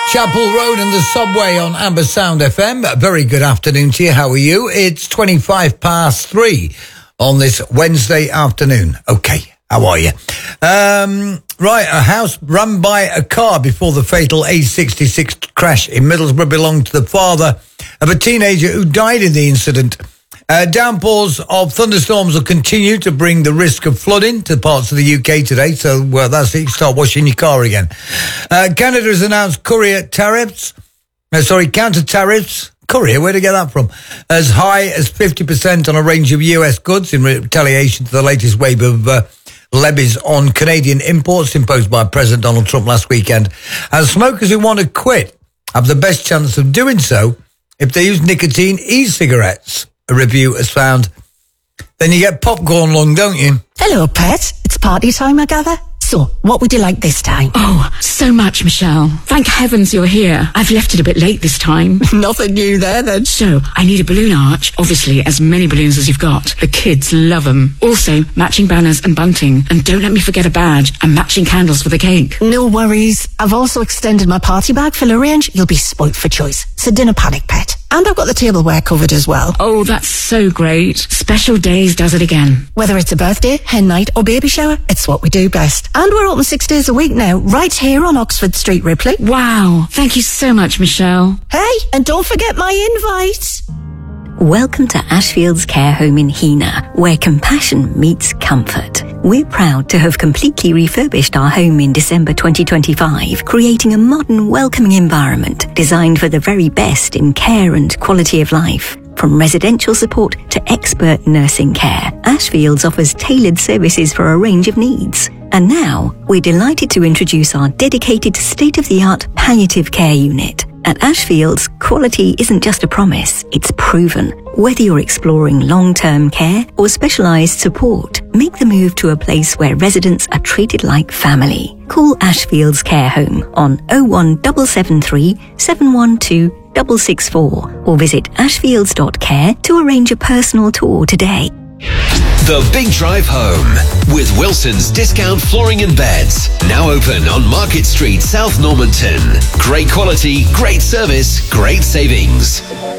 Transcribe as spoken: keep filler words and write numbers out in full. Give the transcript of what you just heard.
Chapel Road and the subway on Amber Sound F M. Very good afternoon to you. How are you? It's twenty-five past three on this Wednesday afternoon. Okay, how are you? Um, right, a house run by a car before the fatal A sixty-six crash in Middlesbrough belonged to the father of a teenager who died in the incident. Uh, downpours of thunderstorms will continue to bring the risk of flooding to parts of the U K today, so well, that's it. Start washing your car again. Uh, Canada has announced courier tariffs, uh, sorry, counter tariffs, courier, where'd I get that from? As high as fifty percent on a range of U S goods in retaliation to the latest wave of uh, levies on Canadian imports imposed by President Donald Trump last weekend. And smokers who want to quit have the best chance of doing so if they use nicotine e-cigarettes. A review has found. Then you get popcorn lung, don't you? Hello, pet. It's party time, I gather. So, what would you like this time? Oh, so much, Michelle. Thank heavens you're here. I've left it a bit late this time. Nothing new there, then. So, I need a balloon arch. Obviously, as many balloons as you've got. The kids love them. Also, matching banners and bunting. And don't let me forget a badge and matching candles for the cake. No worries. I've also extended my party bag full of range. You'll be spoilt for choice. So, dinner panic, pet. And I've got the tableware covered as well. Oh, that's so great. Special Days does it again. Whether it's a birthday, hen night or baby shower, it's what we do best. And we're open six days a week now, right here on Oxford Street, Ripley. Wow. Thank you so much, Michelle. Hey, and don't forget my invite. Welcome to Ashfields Care Home in Heanor, where compassion meets comfort. We're proud to have completely refurbished our home in December twenty twenty-five, creating a modern, welcoming environment designed for the very best in care and quality of life. From residential support to expert nursing care, Ashfields offers tailored services for a range of needs. And now, we're delighted to introduce our dedicated state-of-the-art palliative care unit. At Ashfields, quality isn't just a promise, it's proven. Whether you're exploring long-term care or specialised support, make the move to a place where residents are treated like family. Call Ashfields Care Home on oh one seven seven three, seven one two, six six four or visit ashfields dot care to arrange a personal tour today. The Big Drive Home with Wilson's Discount Flooring and Beds. Now open on Market Street, South Normanton. Great quality, great service, great savings.